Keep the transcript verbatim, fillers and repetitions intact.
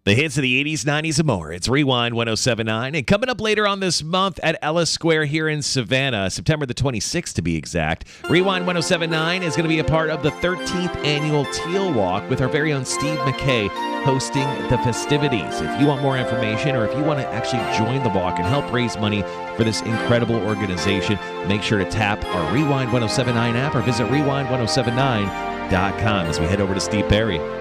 The hits of the eighties, nineties, and more. It's Rewind one oh seven point nine. And coming up later on this month at Ellis Square here in Savannah, September the twenty-sixth to be exact, Rewind one oh seven point nine is going to be a part of the thirteenth annual Teal Walk with our very own Steve McKay hosting the festivities. If you want more information or if you want to actually join the walk and help raise money for this incredible organization, make sure to tap our Rewind one oh seven point nine app or visit rewind ten seventy-nine dot com as we head over to Steve Perry.